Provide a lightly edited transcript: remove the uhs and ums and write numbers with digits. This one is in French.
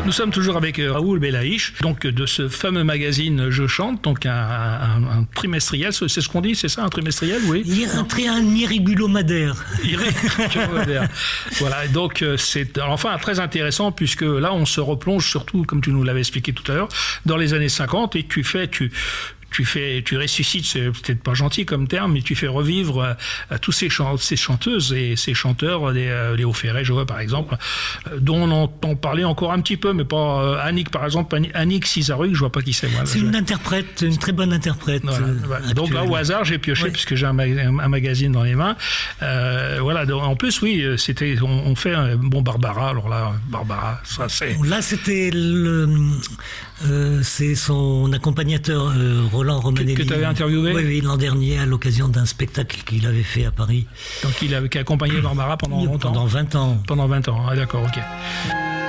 Nous sommes toujours avec Raoul Belaïch, donc de ce fameux magazine Je Chante, donc un trimestriel, c'est ce qu'on dit, c'est ça, un trimestriel, oui? Un irrégulomadaire. Irrégulomadaire. Voilà, donc c'est enfin très intéressant, puisque là on se replonge surtout, comme tu nous l'avais expliqué tout à l'heure, dans les années 50, et tu ressuscites, c'est peut-être pas gentil comme terme, mais tu fais revivre tous ces chanteuses et ces chanteurs, Léo Ferré, je vois par exemple, dont on entend parler encore un petit peu, mais pas Annick par exemple, Annick Cizaruc, je vois pas qui c'est moi. C'est une interprète, une très bonne interprète. Voilà. Donc là au hasard j'ai pioché, puisque j'ai un magazine dans les mains. Voilà. En plus oui, c'était on fait Barbara. Alors là Barbara, ça c'est. Là c'était c'est son accompagnateur Roland Romanelli. Que tu avais interviewé? Oui, l'an dernier, à l'occasion d'un spectacle qu'il avait fait à Paris. Donc qui a accompagné Barbara pendant longtemps? Pendant 20 ans. Pendant 20 ans, ah, d'accord, ok.